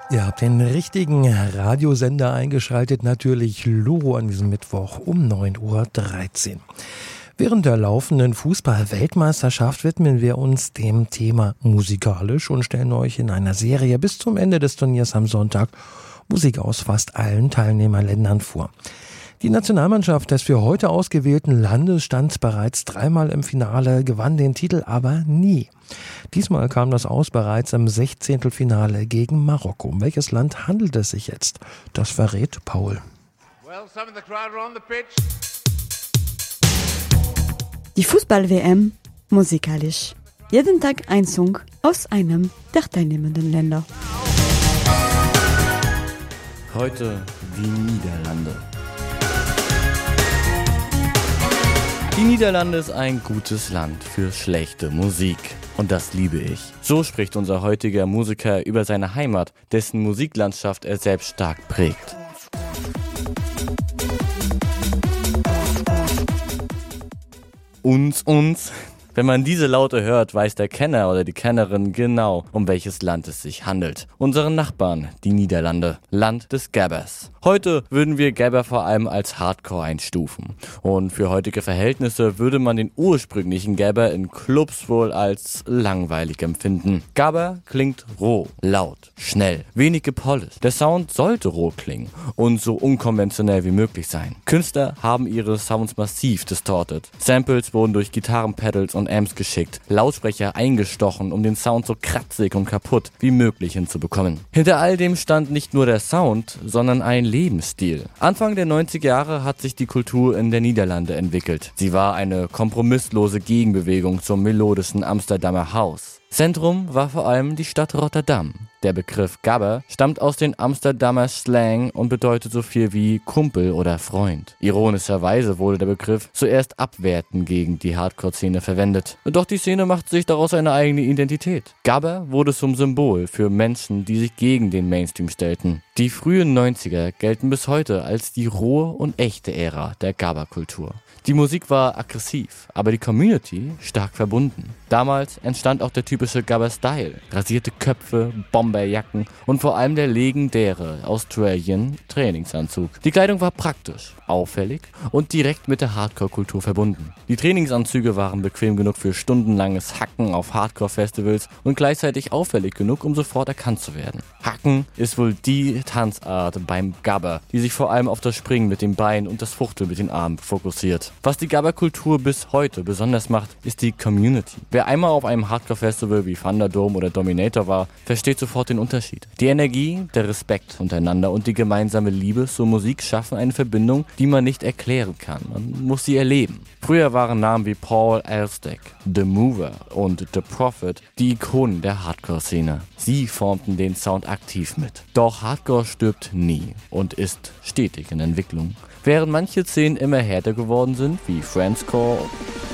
Ihr habt den richtigen Radiosender eingeschaltet, natürlich Loro an diesem Mittwoch um 9:13 Uhr. Während der laufenden Fußball-Weltmeisterschaft widmen wir uns dem Thema musikalisch und stellen euch in einer Serie bis zum Ende des Turniers am Sonntag Musik aus fast allen Teilnehmerländern vor. Die Nationalmannschaft des für heute ausgewählten Landes stand bereits dreimal im Finale, gewann den Titel aber nie. Diesmal kam das aus bereits im 16. Finale gegen Marokko. Um welches Land handelt es sich jetzt? Das verrät Paul. Die Fußball-WM musikalisch. Jeden Tag ein Song aus einem der teilnehmenden Länder. Heute die Niederlande. Die Niederlande ist ein gutes Land für schlechte Musik. Und das liebe ich. So spricht unser heutiger Musiker über seine Heimat, dessen Musiklandschaft er selbst stark prägt. Uns. Wenn man diese Laute hört, weiß der Kenner oder die Kennerin genau, um welches Land es sich handelt. Unseren Nachbarn, die Niederlande, Land des Gabbers. Heute würden wir Gabber vor allem als Hardcore einstufen. Und für heutige Verhältnisse würde man den ursprünglichen Gabber in Clubs wohl als langweilig empfinden. Gabber klingt roh, laut, schnell, wenig gepolished. Der Sound sollte roh klingen und so unkonventionell wie möglich sein. Künstler haben ihre Sounds massiv distorted. Samples wurden durch Gitarrenpedals und Amps geschickt, Lautsprecher eingestochen, um den Sound so kratzig und kaputt wie möglich hinzubekommen. Hinter all dem stand nicht nur der Sound, sondern ein Lebensstil. Anfang der 90er Jahre hat sich die Kultur in der Niederlande entwickelt. Sie war eine kompromisslose Gegenbewegung zum melodischen Amsterdamer House. Zentrum war vor allem die Stadt Rotterdam. Der Begriff Gabber stammt aus dem Amsterdamer Slang und bedeutet so viel wie Kumpel oder Freund. Ironischerweise wurde der Begriff zuerst abwertend gegen die Hardcore-Szene verwendet. Doch die Szene macht sich daraus eine eigene Identität. Gabber wurde zum Symbol für Menschen, die sich gegen den Mainstream stellten. Die frühen 90er gelten bis heute als die rohe und echte Ära der Gabber-Kultur. Die Musik war aggressiv, aber die Community stark verbunden. Damals entstand auch der typische Gabber-Style. Rasierte Köpfe, Bomberjacken und vor allem der legendäre Australian Trainingsanzug. Die Kleidung war praktisch, auffällig und direkt mit der Hardcore-Kultur verbunden. Die Trainingsanzüge waren bequem genug für stundenlanges Hacken auf Hardcore-Festivals und gleichzeitig auffällig genug, um sofort erkannt zu werden. Hacken ist wohl die Tanzart beim Gabber, die sich vor allem auf das Springen mit den Beinen und das Fuchteln mit den Armen fokussiert. Was die Gabber-Kultur bis heute besonders macht, ist die Community. Wer einmal auf einem Hardcore-Festival wie Thunderdome oder Dominator war, versteht sofort den Unterschied. Die Energie, der Respekt untereinander und die gemeinsame Liebe zur Musik schaffen eine Verbindung, die man nicht erklären kann. Man muss sie erleben. Früher waren Namen wie Paul Elstak, The Mover und The Prophet die Ikonen der Hardcore-Szene. Sie formten den Sound aktiv mit. Doch Hardcore stirbt nie und ist stetig in Entwicklung. Während manche Szenen immer härter geworden sind, wie Friendscore